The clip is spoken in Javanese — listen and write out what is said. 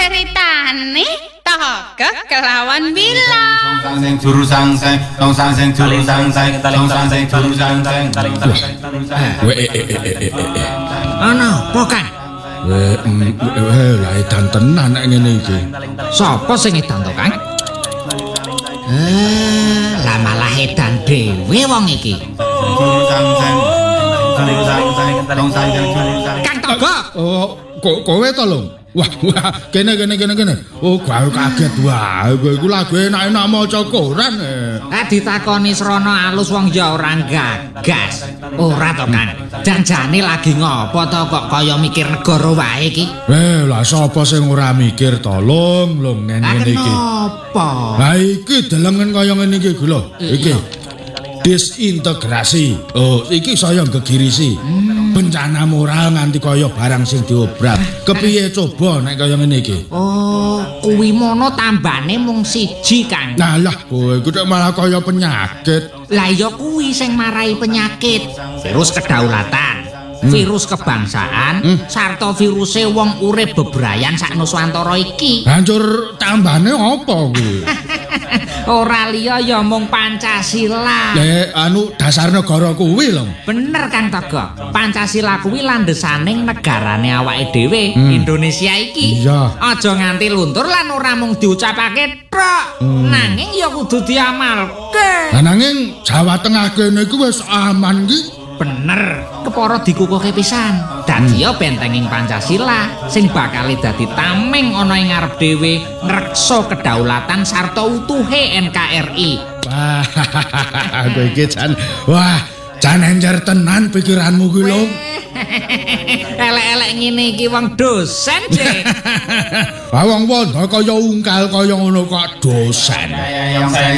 ceritane Toga kelawan Bilang. Ana apa, Kang? Lah edan tenan nek ngene iki. Sapa sing edan to, Kang? Lah malah edan dhewe wong iki. Kang Toga. Oh, kowe to lho. Wah, kene. Oh, gawe kaget wae. Iku lagu enak-enak maca koran. Ditakoni srana alus wong ya ora gagas. Ora to, Kang. Janjane lagi ngopo to kok kaya mikir negara wae iki? Lah sapa sing ora mikir to, Lung ngene iki. Apa? Lah iki delengen kaya ngene iki lho. Iki. Disintegrasi. Oh, iki saya gegirisi. Bencana moral nganti kaya barang sing diobrak. Kepiye coba nek kaya ngene iki? Oh, kuwi mono tambane mung siji, Kang. Nah lah, kowe iku malah kaya penyakit. Lah ya kuwi sing marai penyakit. Virus kedaulatan, virus kebangsaan, sarta viruse wong urip bebrayan sak Nuswantara iki. Hancur tambane apa kuwi? Ora liya ya mung Pancasila. Dasar negara kuwi lho. Bener, Kang Toga. Pancasila kuwi landesaning negarane awake dhewe, Indonesia iki. Iya. Aja nganti luntur lan ora mung diucapake tok, nanging ya kudu diamalke. Lah nanging Jawa Tengah kene iku wis aman iki. Bener, kepara dikukuhke pisan. Dadi ya bentenging Pancasila sing bakal dadi tameng ana ing ngarep dhewe ngreksa kedaulatan sarta utuhe NKRI. Wah, kowe iki jan encer tenan pikiranmu kuwi lho. Elek-elek ngene iki wong dosen, Dik. Wong wondo kaya ungkal kaya ngono kok dosen.